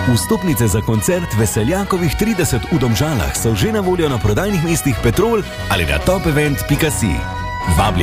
Vstopnice za koncert Veseljakovih 30 v Domžalah so že na voljo na prodajnih mestih Petrol ali na topevent.si. Vabljeni